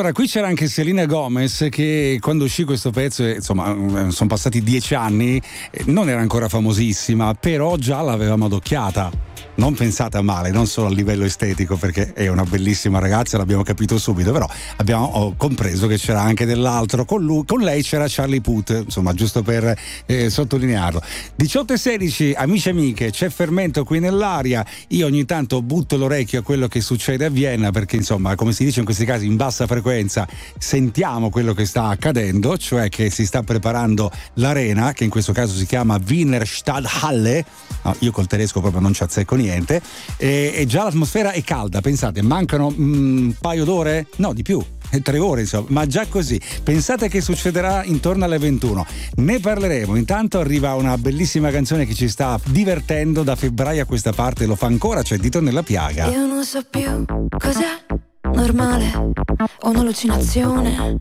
Allora, qui c'era anche Selena Gomez che quando uscì questo pezzo, insomma, sono passati 10 anni, non era ancora famosissima, però già l'avevamo adocchiata. Non pensate a male, non solo a livello estetico, perché è una bellissima ragazza, l'abbiamo capito subito, però abbiamo compreso che c'era anche dell'altro. Con lei c'era Charlie Puth, insomma, giusto per sottolinearlo. 18:16, amici e amiche, c'è fermento qui nell'aria. Io ogni tanto butto l'orecchio a quello che succede a Vienna, perché insomma, come si dice in questi casi, in bassa frequenza sentiamo quello che sta accadendo, cioè che si sta preparando l'arena, che in questo caso si chiama Wiener Stadthalle. No, io col tedesco proprio non ci azzecco niente. E già l'atmosfera è calda, pensate, mancano un paio d'ore? No, di più. 3 ore, insomma, ma già così. Pensate che succederà intorno alle 21. Ne parleremo. Intanto arriva una bellissima canzone che ci sta divertendo da febbraio a questa parte, lo fa ancora, c'è Dito nella piaga. Io non so più cos'è normale o un'allucinazione.